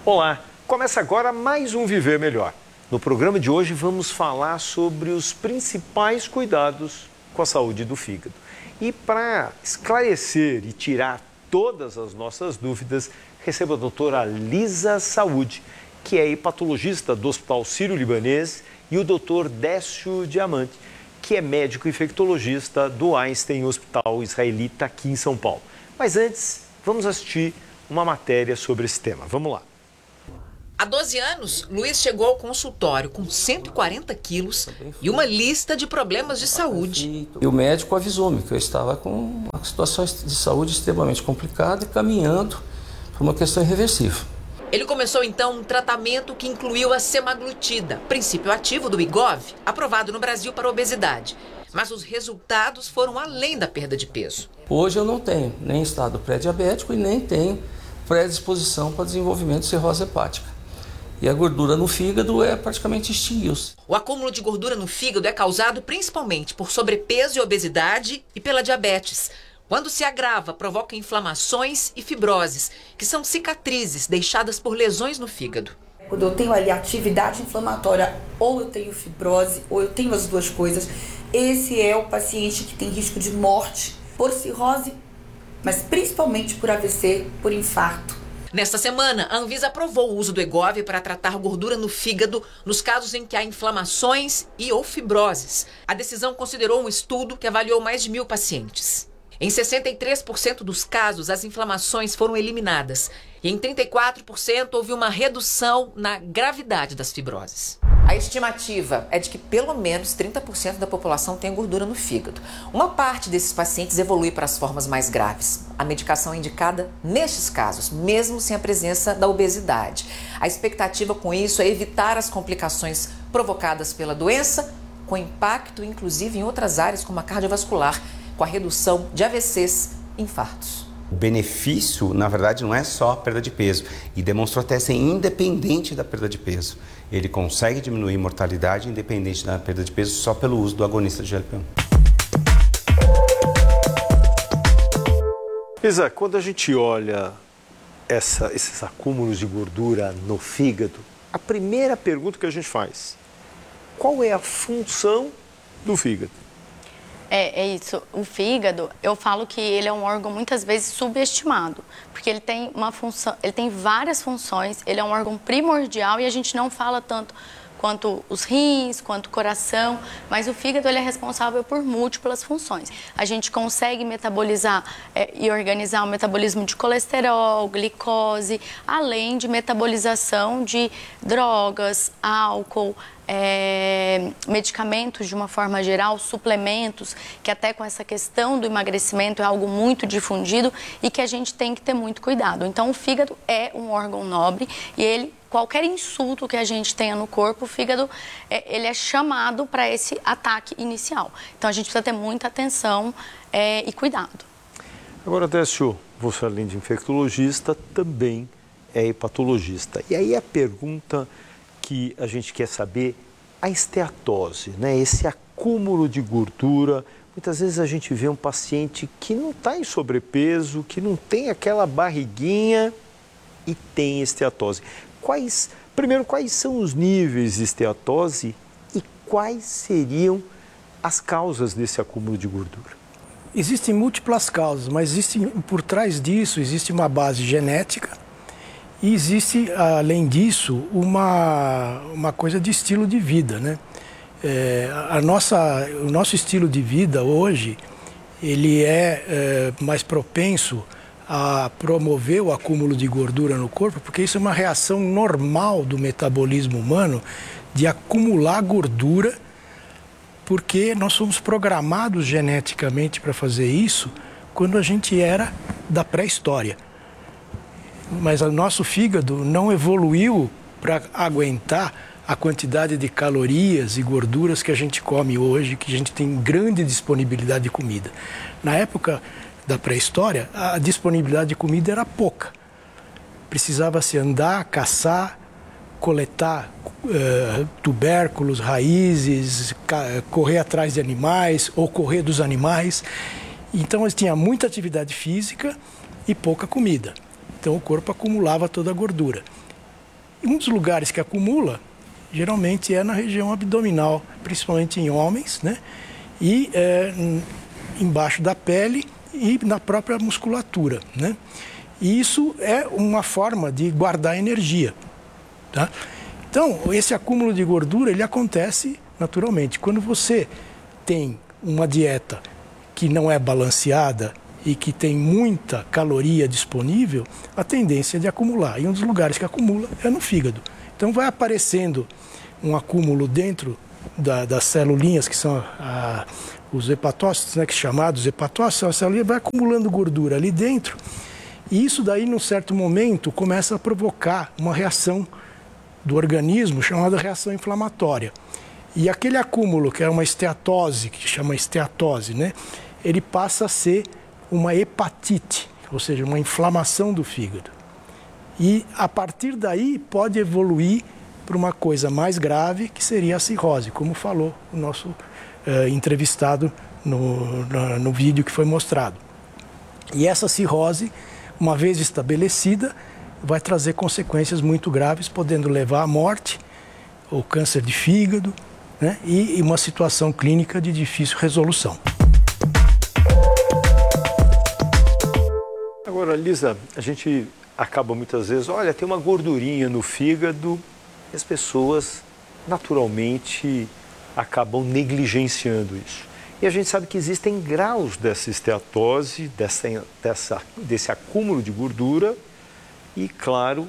Olá, começa agora mais um Viver Melhor. No programa de hoje vamos falar sobre os principais cuidados com a saúde do fígado. E para esclarecer e tirar todas as nossas dúvidas, recebo a doutora Lisa Saúde, que é hepatologista do Hospital Sírio-Libanês, e o doutor Décio Diamante, que é médico infectologista do Einstein Hospital Israelita aqui em São Paulo. Mas antes, vamos assistir uma matéria sobre esse tema. Vamos lá. Há 12 anos, Luiz chegou ao consultório com 140 quilos e uma lista de problemas de saúde. E o médico avisou-me que eu estava com uma situação de saúde extremamente complicada e caminhando para uma questão irreversível. Ele começou então um tratamento que incluiu a semaglutida, princípio ativo do Wegovy, aprovado no Brasil para obesidade. Mas os resultados foram além da perda de peso. Hoje eu não tenho nem estado pré-diabético e nem tenho predisposição para desenvolvimento de cirrose hepática. E a gordura no fígado praticamente extinguiu-se. O acúmulo de gordura no fígado é causado principalmente por sobrepeso e obesidade e pela diabetes. Quando se agrava, provoca inflamações e fibroses, que são cicatrizes deixadas por lesões no fígado. Quando eu tenho ali atividade inflamatória, ou eu tenho fibrose, ou eu tenho as duas coisas, esse é o paciente que tem risco de morte por cirrose, mas principalmente por AVC, por infarto. Nesta semana, a Anvisa aprovou o uso do Wegovy para tratar gordura no fígado nos casos em que há inflamações e ou fibroses. A decisão considerou um estudo que avaliou mais de 1.000 pacientes. Em 63% dos casos, as inflamações foram eliminadas e em 34% houve uma redução na gravidade das fibroses. A estimativa é de que pelo menos 30% da população tem gordura no fígado. Uma parte desses pacientes evolui para as formas mais graves. A medicação é indicada nestes casos, mesmo sem a presença da obesidade. A expectativa com isso é evitar as complicações provocadas pela doença, com impacto inclusive em outras áreas como a cardiovascular, com a redução de AVCs e infartos. O benefício, na verdade, não é só a perda de peso e demonstrou até ser independente da perda de peso. Ele consegue diminuir a mortalidade independente da perda de peso só pelo uso do agonista de GLP-1. Isa, quando a gente olha esses acúmulos de gordura no fígado, a primeira pergunta que a gente faz: qual é a função do fígado? É isso. O fígado, eu falo que ele é um órgão muitas vezes subestimado, porque ele tem uma função, ele tem várias funções, ele é um órgão primordial e a gente não fala tanto quanto os rins, quanto o coração, mas o fígado ele é responsável por múltiplas funções. A gente consegue metabolizar e organizar o metabolismo de colesterol, glicose, além de metabolização de drogas, álcool, medicamentos de uma forma geral, suplementos, que até com essa questão do emagrecimento é algo muito difundido e que a gente tem que ter muito cuidado. Então o fígado é um órgão nobre e qualquer insulto que a gente tenha no corpo, o fígado ele é chamado para esse ataque inicial. Então a gente precisa ter muita atenção e cuidado. Agora, Décio, você além de infectologista, também é hepatologista. E aí a pergunta que a gente quer saber, a esteatose, né? Esse acúmulo de gordura. Muitas vezes a gente vê um paciente que não está em sobrepeso, que não tem aquela barriguinha e tem esteatose. Primeiro, quais são os níveis de esteatose e quais seriam as causas desse acúmulo de gordura? Existem múltiplas causas, mas por trás disso existe uma base genética. E existe, além disso, uma coisa de estilo de vida, né? O nosso estilo de vida hoje, ele é mais propenso a promover o acúmulo de gordura no corpo, porque isso é uma reação normal do metabolismo humano de acumular gordura, porque nós somos programados geneticamente para fazer isso quando a gente era da pré-história. Mas o nosso fígado não evoluiu para aguentar a quantidade de calorias e gorduras que a gente come hoje, que a gente tem grande disponibilidade de comida. Na época da pré-história, a disponibilidade de comida era pouca. Precisava-se andar, caçar, coletar tubérculos, raízes, correr atrás de animais ou correr dos animais. Então, tinha muita atividade física e pouca comida. Então o corpo acumulava toda a gordura. E um dos lugares que acumula, geralmente é na região abdominal, principalmente em homens, né? E embaixo da pele e na própria musculatura, né? E isso é uma forma de guardar energia, tá? Então, esse acúmulo de gordura, ele acontece naturalmente. Quando você tem uma dieta que não é balanceada e que tem muita caloria disponível, a tendência é de acumular. E um dos lugares que acumula é no fígado. Então, vai aparecendo um acúmulo dentro das celulinhas, que são os hepatócitos, né, que chamados hepatócitos, a celulinha vai acumulando gordura ali dentro. E isso daí, num certo momento, começa a provocar uma reação do organismo chamada reação inflamatória. E aquele acúmulo, que é uma esteatose, que chama esteatose, né, ele passa a ser uma hepatite, ou seja, uma inflamação do fígado. E, a partir daí, pode evoluir para uma coisa mais grave, que seria a cirrose, como falou o nosso entrevistado no vídeo que foi mostrado. E essa cirrose, uma vez estabelecida, vai trazer consequências muito graves, podendo levar à morte, ou câncer de fígado, né, e uma situação clínica de difícil resolução. Agora, Lisa, a gente acaba muitas vezes, olha, tem uma gordurinha no fígado, e as pessoas naturalmente acabam negligenciando isso. E a gente sabe que existem graus dessa esteatose, desse acúmulo de gordura, e claro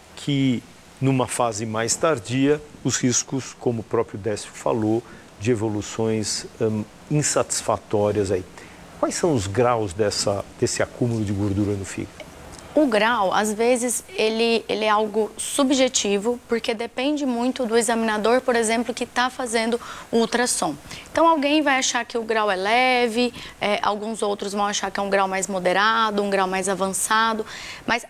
que numa fase mais tardia, os riscos, como o próprio Décio falou, de evoluções insatisfatórias aí. Quais são os graus desse acúmulo de gordura no fígado? O grau, às vezes, ele é algo subjetivo, porque depende muito do examinador, por exemplo, que está fazendo o ultrassom. Então, alguém vai achar que o grau é leve, alguns outros vão achar que é um grau mais moderado, um grau mais avançado, mas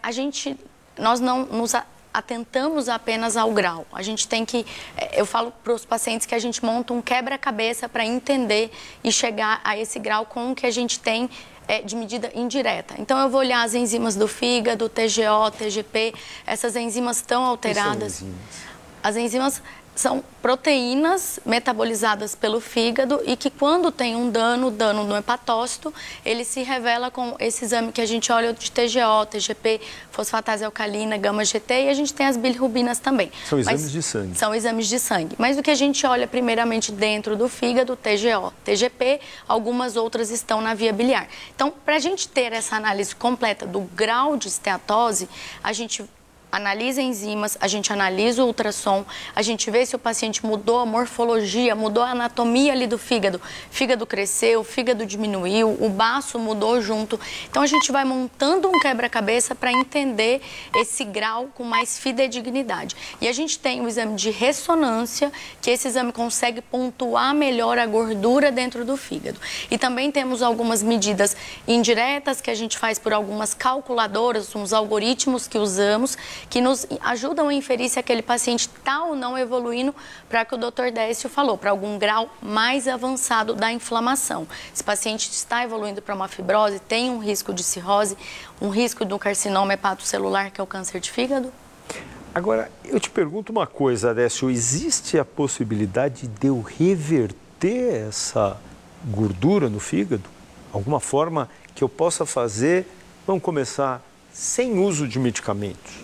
nós não nos atentamos apenas ao grau. A gente tem que, eu falo para os pacientes que a gente monta um quebra-cabeça para entender e chegar a esse grau com o que a gente tem de medida indireta. Então, eu vou olhar as enzimas do fígado, TGO, TGP, essas enzimas estão alteradas. Que são enzimas? As enzimas são proteínas metabolizadas pelo fígado e que quando tem um dano no hepatócito, ele se revela com esse exame que a gente olha de TGO, TGP, fosfatase alcalina, gama-GT, e a gente tem as bilirrubinas também. São exames de sangue. São exames de sangue. Mas o que a gente olha primeiramente dentro do fígado, TGO, TGP, algumas outras estão na via biliar. Então, para a gente ter essa análise completa do grau de esteatose, a gente analisa enzimas, a gente analisa o ultrassom, a gente vê se o paciente mudou a morfologia, mudou a anatomia ali do fígado. O fígado cresceu, o fígado diminuiu, o baço mudou junto. Então, a gente vai montando um quebra-cabeça para entender esse grau com mais fidedignidade. E a gente tem o exame de ressonância, que esse exame consegue pontuar melhor a gordura dentro do fígado. E também temos algumas medidas indiretas que a gente faz por algumas calculadoras, uns algoritmos que usamos, que nos ajudam a inferir se aquele paciente está ou não evoluindo para que o Dr. Décio falou, para algum grau mais avançado da inflamação. Esse paciente está evoluindo para uma fibrose, tem um risco de cirrose, um risco do carcinoma hepatocelular, que é o câncer de fígado? Agora, eu te pergunto uma coisa, Décio, existe a possibilidade de eu reverter essa gordura no fígado? Alguma forma que eu possa fazer, vamos começar, sem uso de medicamentos?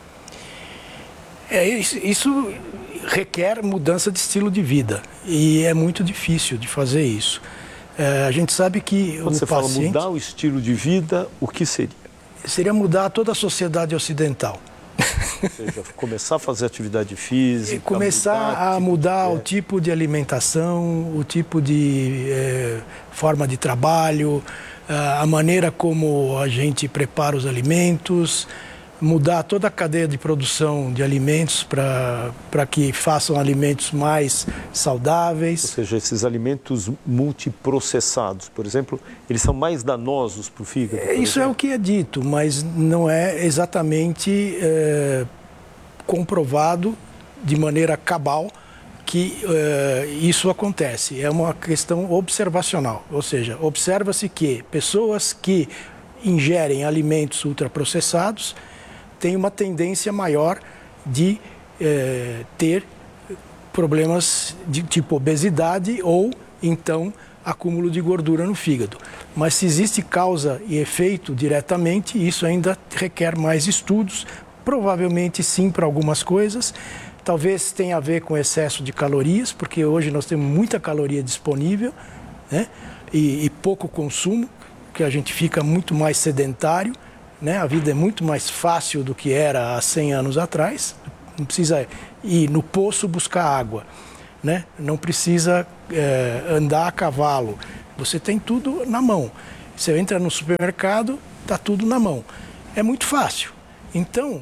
Isso requer mudança de estilo de vida e é muito difícil de fazer isso. A gente sabe que quando você fala mudar o estilo de vida, o que seria? Seria mudar toda a sociedade ocidental. Ou seja, começar a fazer atividade física. Começar a mudar o tipo de alimentação, o tipo de forma de trabalho, a maneira como a gente prepara os alimentos, mudar toda a cadeia de produção de alimentos para que façam alimentos mais saudáveis. Ou seja, esses alimentos multiprocessados, por exemplo, eles são mais danosos para o fígado? Isso é o que é dito, mas não é exatamente comprovado de maneira cabal que isso acontece. É uma questão observacional, ou seja, observa-se que pessoas que ingerem alimentos ultraprocessados tem uma tendência maior de ter problemas de tipo obesidade ou então acúmulo de gordura no fígado. Mas se existe causa e efeito diretamente, isso ainda requer mais estudos, provavelmente sim para algumas coisas. Talvez tenha a ver com excesso de calorias, porque hoje nós temos muita caloria disponível, né? E pouco consumo, que a gente fica muito mais sedentário, né? A vida é muito mais fácil do que era há 100 anos atrás. Não precisa ir no poço buscar água, né? Não precisa andar a cavalo. Você tem tudo na mão. Você entra no supermercado, está tudo na mão. É muito fácil. Então,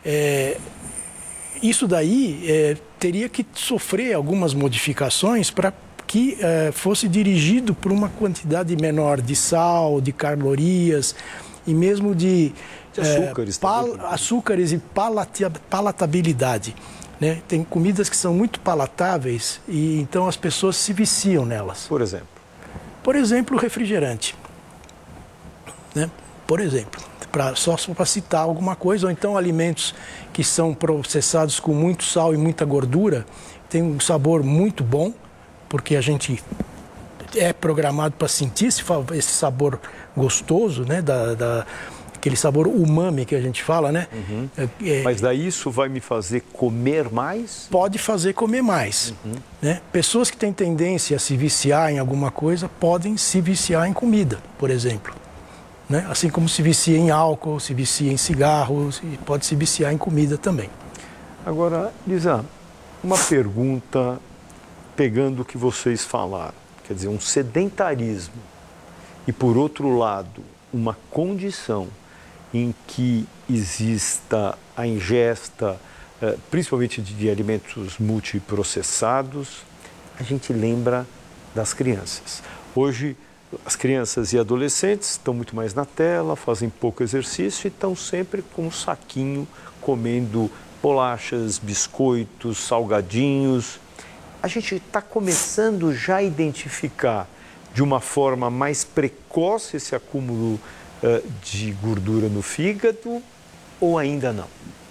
isso daí teria que sofrer algumas modificações para que fosse dirigido por uma quantidade menor de sal, de calorias e mesmo de açúcares e palatabilidade. Né? Tem comidas que são muito palatáveis e então as pessoas se viciam nelas. Por exemplo? Por exemplo, refrigerante. Né? Por exemplo, só para citar alguma coisa, ou então alimentos que são processados com muito sal e muita gordura, tem um sabor muito bom, porque a gente é programado para sentir esse sabor gostoso, né? Aquele sabor umami que a gente fala, né? Uhum. Mas daí isso vai me fazer comer mais? Pode fazer comer mais. Uhum. Né? Pessoas que têm tendência a se viciar em alguma coisa podem se viciar em comida, por exemplo. Né? Assim como se vicia em álcool, se vicia em cigarros, e pode se viciar em comida também. Agora, Lisa, uma pergunta pegando o que vocês falaram. Quer dizer, um sedentarismo e, por outro lado, uma condição em que exista a ingesta, principalmente de alimentos multiprocessados, a gente lembra das crianças. Hoje, as crianças e adolescentes estão muito mais na tela, fazem pouco exercício e estão sempre com um saquinho comendo bolachas, biscoitos, salgadinhos. A gente está começando já a identificar de uma forma mais precoce esse acúmulo de gordura no fígado ou ainda não?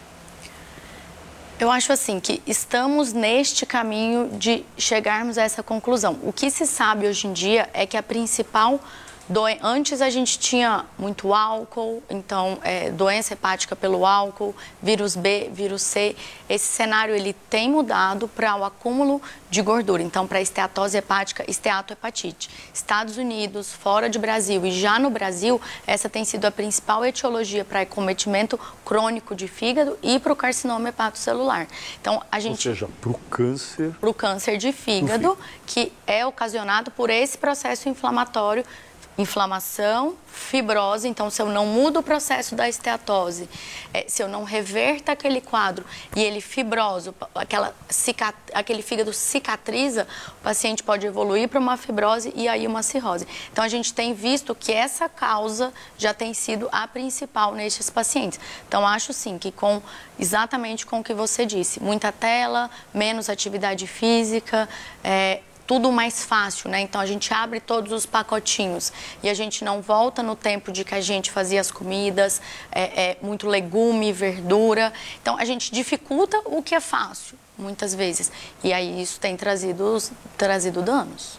Eu acho assim que estamos neste caminho de chegarmos a essa conclusão. O que se sabe hoje em dia é que a principal antes a gente tinha muito álcool, então doença hepática pelo álcool, vírus B, vírus C. Esse cenário ele tem mudado para o acúmulo de gordura, então para esteatose hepática, esteatohepatite. Estados Unidos, fora de Brasil e já no Brasil, essa tem sido a principal etiologia para acometimento crônico de fígado e para o carcinoma hepatocelular. Então a gente, ou seja, para o câncer. Para o câncer de fígado, que é ocasionado por esse processo inflamatório. Inflamação, fibrose, então se eu não mudo o processo da esteatose, se eu não reverto aquele quadro e ele fibroso, aquele fígado cicatriza, o paciente pode evoluir para uma fibrose e aí uma cirrose. Então a gente tem visto que essa causa já tem sido a principal nestes pacientes. Então acho sim que exatamente com o que você disse, muita tela, menos atividade física, tudo mais fácil, né? Então a gente abre todos os pacotinhos e a gente não volta no tempo de que a gente fazia as comidas, muito legume, verdura. Então a gente dificulta o que é fácil, muitas vezes. E aí isso tem trazido danos.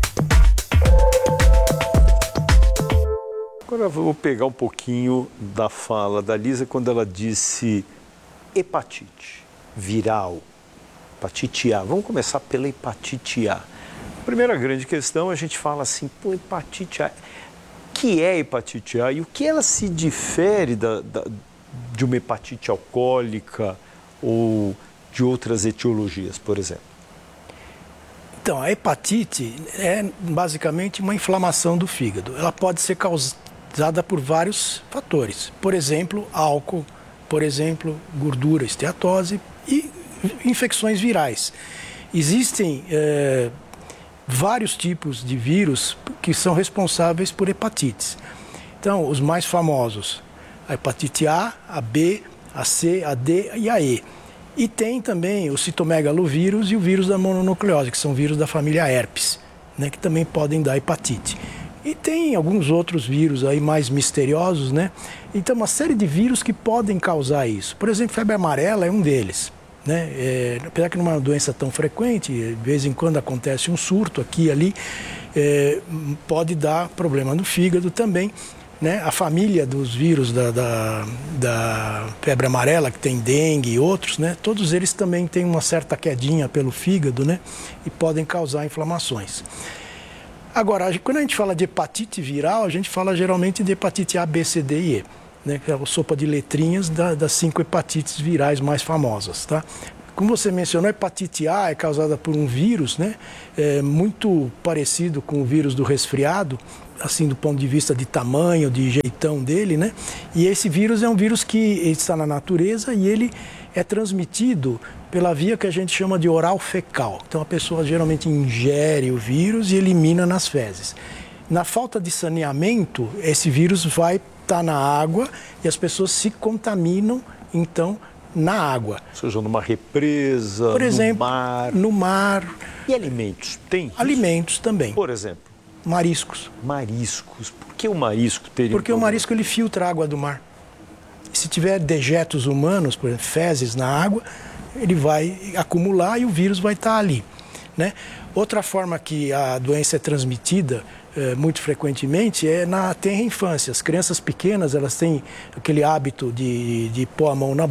Agora eu vou pegar um pouquinho da fala da Lisa quando ela disse hepatite viral, hepatite A. Vamos começar pela hepatite A. Primeira grande questão, a gente fala assim, hepatite A, o que é hepatite A e o que ela se difere de uma hepatite alcoólica ou de outras etiologias, por exemplo? Então, a hepatite é basicamente uma inflamação do fígado. Ela pode ser causada por vários fatores, por exemplo, álcool, por exemplo, gordura, esteatose e infecções virais. Existem vários tipos de vírus que são responsáveis por hepatites. Então, os mais famosos, a hepatite A, a B, a C, a D e a E. E tem também o citomegalovírus e o vírus da mononucleose, que são vírus da família herpes, né, que também podem dar hepatite. E tem alguns outros vírus aí mais misteriosos, né? Então, uma série de vírus que podem causar isso. Por exemplo, febre amarela é um deles, né? Apesar que não é uma doença tão frequente, de vez em quando acontece um surto aqui e ali, pode dar problema no fígado também, né? A família dos vírus da febre amarela, que tem dengue e outros, né? Todos eles também têm uma certa quedinha pelo fígado, né? E podem causar inflamações. Agora, quando a gente fala de hepatite viral, a gente fala geralmente de hepatite A, B, C, D e E, né? Que é a sopa de letrinhas das 5 hepatites virais mais famosas, tá? Como você mencionou, a hepatite A é causada por um vírus, né? Muito parecido com o vírus do resfriado, assim, do ponto de vista de tamanho, de jeitão dele, né? E esse vírus é um vírus que está na natureza e ele é transmitido pela via que a gente chama de oral fecal. Então, a pessoa geralmente ingere o vírus e elimina nas fezes. Na falta de saneamento, esse vírus vai estar na água e as pessoas se contaminam, então, na água. Ou seja, numa represa, por exemplo, no mar. No mar. E alimentos? Tem isso? Alimentos também. Por exemplo? Mariscos. Mariscos. Por que o marisco teria Porque o marisco ele filtra a água do mar. E se tiver dejetos humanos, por exemplo, fezes na água, ele vai acumular e o vírus vai estar ali, né? Outra forma que a doença é transmitida muito frequentemente é na tenra infância. As crianças pequenas, elas têm aquele hábito de pôr a mão na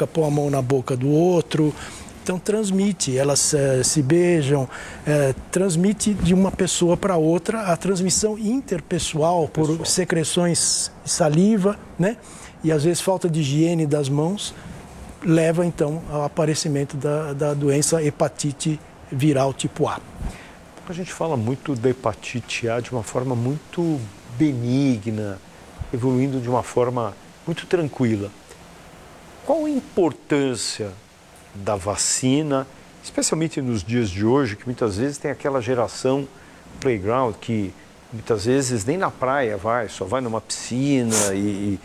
boca do outro. Então transmite, elas se beijam, transmite de uma pessoa para outra a transmissão interpessoal por secreções de saliva, né? E às vezes falta de higiene das mãos leva então ao aparecimento da doença hepatite viral tipo A. A gente fala muito da hepatite A de uma forma muito benigna, evoluindo de uma forma muito tranquila. Qual a importância da vacina, especialmente nos dias de hoje, que muitas vezes tem aquela geração playground que muitas vezes nem na praia vai, só vai numa piscina e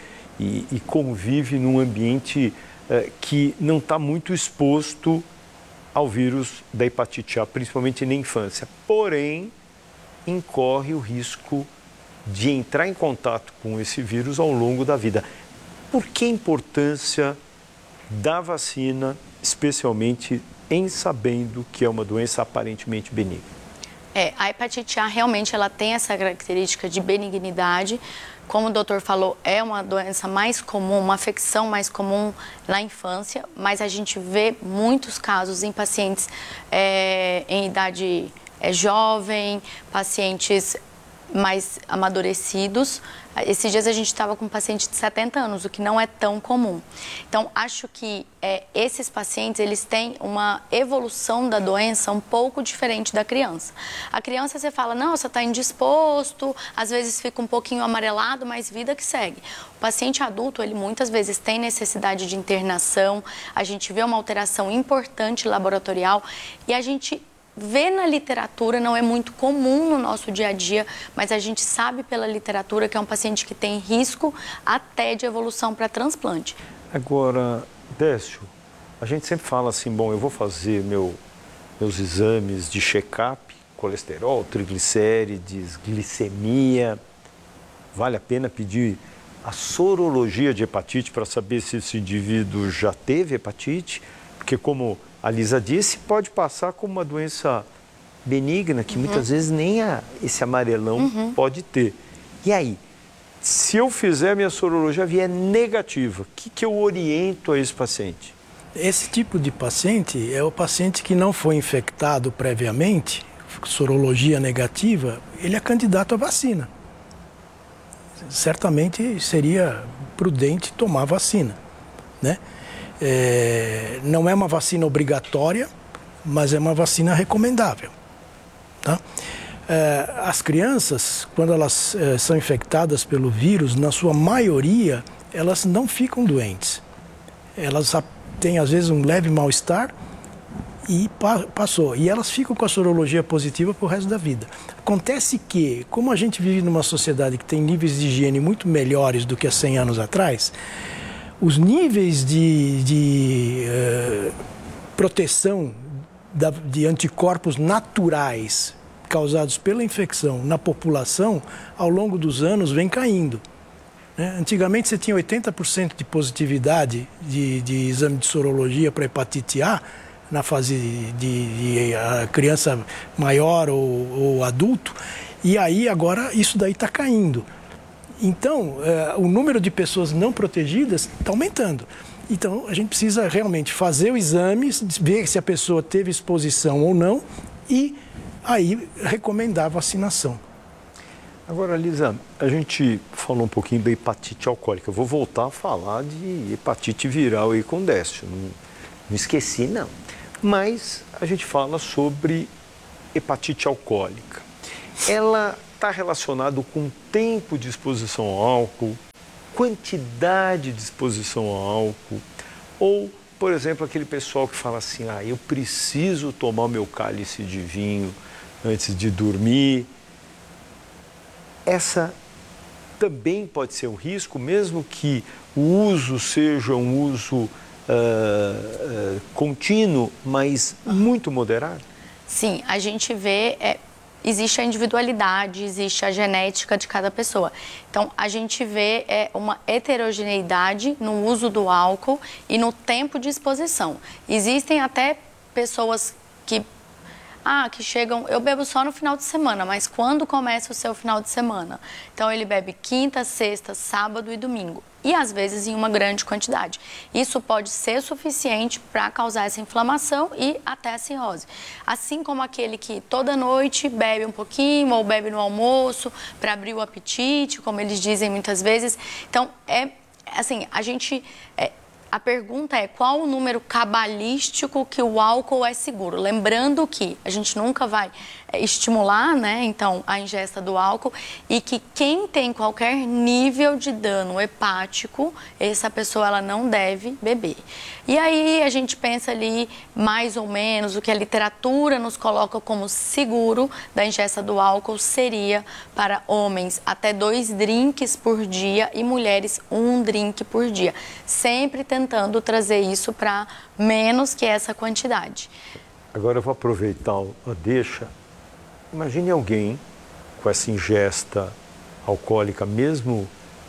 convive num ambiente que não está muito exposto ao vírus da hepatite A, principalmente na infância. Porém, incorre o risco de entrar em contato com esse vírus ao longo da vida. Por que a importância da vacina, especialmente em sabendo que é uma doença aparentemente benigna? A hepatite A realmente ela tem essa característica de benignidade. Como o doutor falou, é uma doença mais comum, uma afecção mais comum na infância, mas a gente vê muitos casos em pacientes em idade jovem, pacientes mais amadurecidos. Esses dias a gente estava com um paciente de 70 anos, o que não é tão comum. Então, acho que esses pacientes, eles têm uma evolução da doença um pouco diferente da criança. A criança, você fala, não, você está indisposto, às vezes fica um pouquinho amarelado, mas vida que segue. O paciente adulto, ele muitas vezes tem necessidade de internação, a gente vê uma alteração importante laboratorial e a gente vê na literatura, não é muito comum no nosso dia a dia, mas a gente sabe pela literatura que é um paciente que tem risco até de evolução para transplante. Agora, Décio, a gente sempre fala assim, bom, eu vou fazer meus exames de check-up, colesterol, triglicérides, glicemia, vale a pena pedir a sorologia de hepatite para saber se esse indivíduo já teve hepatite, porque como a Lisa disse, pode passar como uma doença benigna, que muitas vezes nem esse amarelão pode ter. E aí, se eu fizer a minha sorologia vier negativa, o que eu oriento a esse paciente? Esse tipo de paciente é o paciente que não foi infectado previamente, sorologia negativa, ele é candidato à vacina. Certamente seria prudente tomar vacina, né? Não é uma vacina obrigatória, mas é uma vacina recomendável, tá? As crianças, quando elas são infectadas pelo vírus, na sua maioria, elas não ficam doentes. Elas têm, às vezes, um leve mal-estar e passou. E elas ficam com a sorologia positiva para o resto da vida. Acontece que, como a gente vive numa sociedade que tem níveis de higiene muito melhores do que há 100 anos atrás, os níveis de proteção de anticorpos naturais causados pela infecção na população, ao longo dos anos, vem caindo. Antigamente você tinha 80% de positividade de exame de sorologia para hepatite A na fase de criança maior ou adulto, e aí agora isso daí está caindo. Então, o número de pessoas não protegidas está aumentando. Então, a gente precisa realmente fazer o exame, ver se a pessoa teve exposição ou não e aí recomendar a vacinação. Agora, Lisa, a gente falou um pouquinho da hepatite alcoólica. Eu vou voltar a falar de hepatite viral e com décio. Não esqueci, não. Mas a gente fala sobre hepatite alcoólica. Ela está relacionada com tempo de exposição ao álcool, quantidade de exposição ao álcool, ou, por exemplo, aquele pessoal que fala assim, eu preciso tomar meu cálice de vinho antes de dormir. Essa também pode ser um risco, mesmo que o uso seja um uso contínuo, mas muito moderado? Sim, a gente vê, existe a individualidade, existe a genética de cada pessoa. Então, a gente vê uma heterogeneidade no uso do álcool e no tempo de exposição. Existem até pessoas que chegam, eu bebo só no final de semana, mas quando começa o seu final de semana? Então, ele bebe quinta, sexta, sábado e domingo. E, às vezes, em uma grande quantidade. Isso pode ser suficiente para causar essa inflamação e até a cirrose. Assim como aquele que toda noite bebe um pouquinho ou bebe no almoço para abrir o apetite, como eles dizem muitas vezes. Então, a pergunta é qual o número cabalístico que o álcool é seguro. Lembrando que a gente nunca vai estimular, então, a ingesta do álcool e que quem tem qualquer nível de dano hepático, essa pessoa ela não deve beber. E aí a gente pensa ali mais ou menos o que a literatura nos coloca como seguro da ingesta do álcool seria para homens até 2 drinks por dia e mulheres 1 drink por dia. Sempre tentando trazer isso para menos que essa quantidade. Agora eu vou aproveitar a deixa. Imagine alguém com essa ingesta alcoólica, mesmo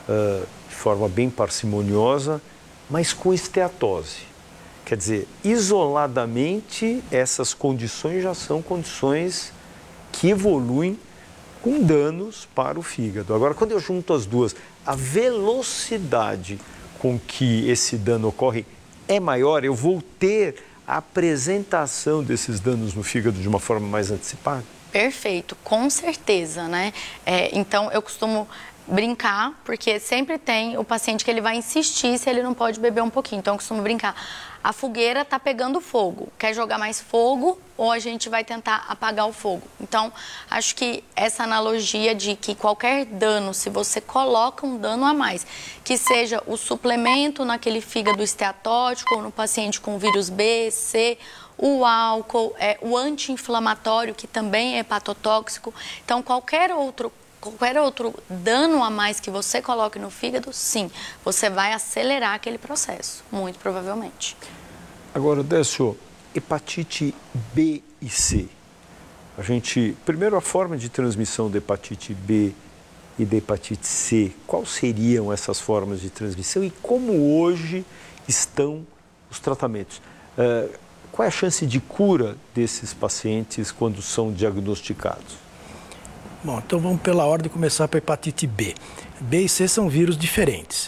de forma bem parcimoniosa, mas com esteatose. Quer dizer, isoladamente, essas condições já são condições que evoluem com danos para o fígado. Agora, quando eu junto as duas, a velocidade com que esse dano ocorre é maior, eu vou ter a apresentação desses danos no fígado de uma forma mais antecipada? Perfeito, com certeza, então, eu costumo brincar, porque sempre tem o paciente que ele vai insistir se ele não pode beber um pouquinho. Então, eu costumo brincar. A fogueira está pegando fogo. Quer jogar mais fogo ou a gente vai tentar apagar o fogo? Então, acho que essa analogia de que qualquer dano, se você coloca um dano a mais, que seja o suplemento naquele fígado esteatótico ou no paciente com vírus B, C, o álcool, o anti-inflamatório, que também é hepatotóxico. Então, qualquer outro dano a mais que você coloque no fígado, sim, você vai acelerar aquele processo, muito provavelmente. Agora, Décio, hepatite B e C. Primeiro, a forma de transmissão da hepatite B e da hepatite C. Quais seriam essas formas de transmissão e como hoje estão os tratamentos? Qual é a chance de cura desses pacientes quando são diagnosticados? Bom, então vamos pela ordem começar para a hepatite B. B e C são vírus diferentes,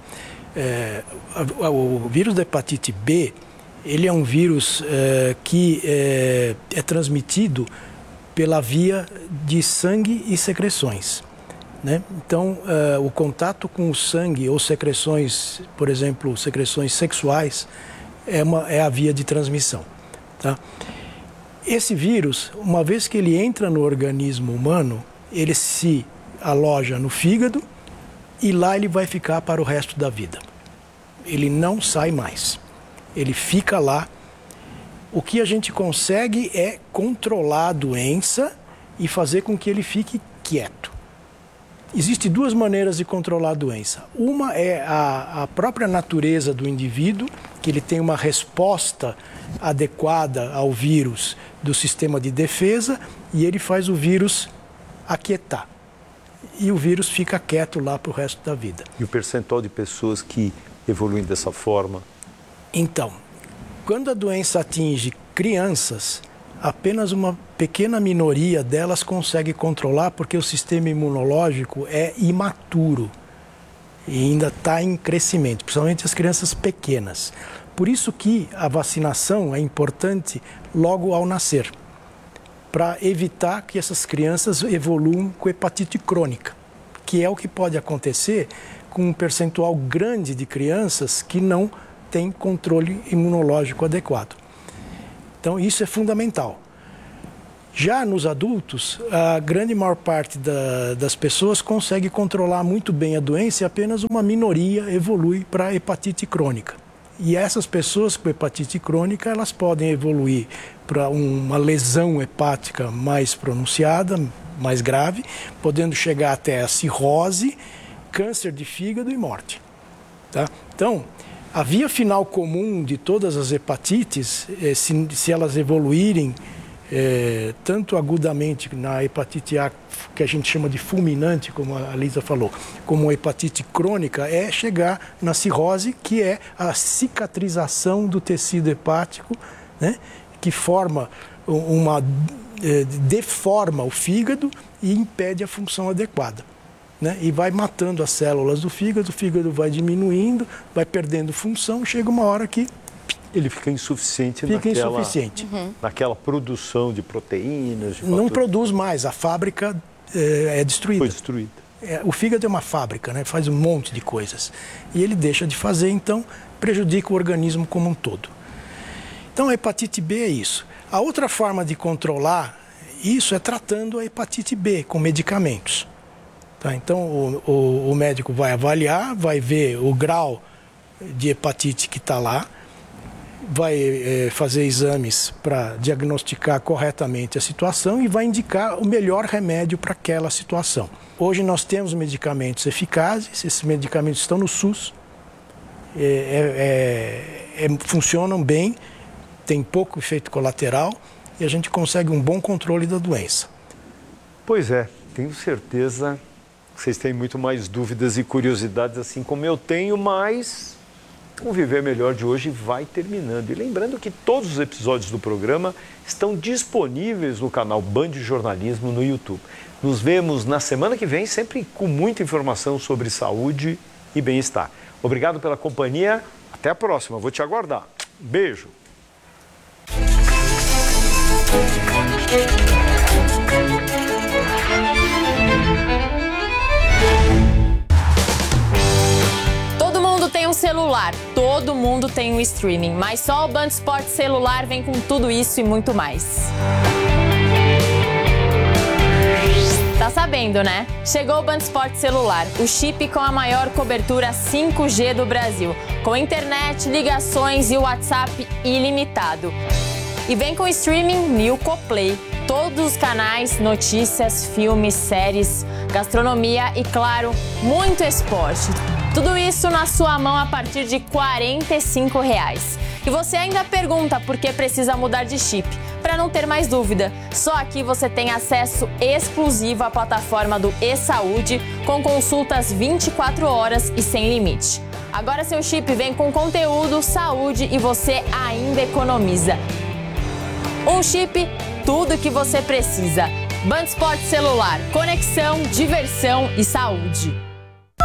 o vírus da hepatite B, ele é um vírus que é transmitido pela via de sangue e secreções, Então, o contato com o sangue ou secreções, por exemplo, secreções sexuais, é a via de transmissão, tá? Esse vírus, uma vez que ele entra no organismo humano, ele se aloja no fígado e lá ele vai ficar para o resto da vida. Ele não sai mais. Ele fica lá. O que a gente consegue é controlar a doença e fazer com que ele fique quieto. Existem duas maneiras de controlar a doença. Uma é a própria natureza do indivíduo, que ele tem uma resposta adequada ao vírus do sistema de defesa e ele faz o vírus aquietar. E o vírus fica quieto lá para o resto da vida. E o percentual de pessoas que evoluem dessa forma? Então, quando a doença atinge crianças, apenas uma pequena minoria delas consegue controlar porque o sistema imunológico é imaturo e ainda está em crescimento, principalmente as crianças pequenas. Por isso que a vacinação é importante logo ao nascer, para evitar que essas crianças evoluam com hepatite crônica, que é o que pode acontecer com um percentual grande de crianças que não têm controle imunológico adequado. Então, isso é fundamental. Já nos adultos, a grande maior parte das pessoas consegue controlar muito bem a doença e apenas uma minoria evolui para hepatite crônica. E essas pessoas com hepatite crônica, elas podem evoluir para uma lesão hepática mais pronunciada, mais grave, podendo chegar até a cirrose, câncer de fígado e morte. Tá? Então, a via final comum de todas as hepatites, se elas evoluírem tanto agudamente na hepatite A, que a gente chama de fulminante, como a Lisa falou, como a hepatite crônica, é chegar na cirrose, que é a cicatrização do tecido hepático, né, que deforma o fígado e impede a função adequada. Né, e vai matando as células do fígado, o fígado vai diminuindo, vai perdendo função, chega uma hora que ele fica insuficiente naquela produção de proteínas. Não produz mais, a fábrica é destruída. Foi destruída. O fígado é uma fábrica, né? Faz um monte de coisas. E ele deixa de fazer, então prejudica o organismo como um todo. Então a hepatite B é isso. A outra forma de controlar isso é tratando a hepatite B com medicamentos. Tá? Então o médico vai avaliar, vai ver o grau de hepatite que está lá, vai fazer exames para diagnosticar corretamente a situação e vai indicar o melhor remédio para aquela situação. Hoje nós temos medicamentos eficazes, esses medicamentos estão no SUS, funcionam bem, tem pouco efeito colateral e a gente consegue um bom controle da doença. Pois é, tenho certeza que vocês têm muito mais dúvidas e curiosidades assim como eu tenho, mas o Viver Melhor de hoje vai terminando. E lembrando que todos os episódios do programa estão disponíveis no canal Band Jornalismo no YouTube. Nos vemos na semana que vem, sempre com muita informação sobre saúde e bem-estar. Obrigado pela companhia. Até a próxima. Vou te aguardar. Beijo. Tem um celular, todo mundo tem um streaming, mas só o Band Esportes Celular vem com tudo isso e muito mais. Tá sabendo, né? Chegou o Band Esportes Celular, o chip com a maior cobertura 5G do Brasil, com internet, ligações e WhatsApp ilimitado. E vem com streaming Nilco Play, todos os canais, notícias, filmes, séries, gastronomia e, claro, muito esporte. Tudo isso na sua mão a partir de R$ 45. E você ainda pergunta por que precisa mudar de chip. Para não ter mais dúvida, só aqui você tem acesso exclusivo à plataforma do eSaúde, com consultas 24 horas e sem limite. Agora seu chip vem com conteúdo, saúde e você ainda economiza. Um chip, tudo o que você precisa. Band Esportes Celular, conexão, diversão e saúde.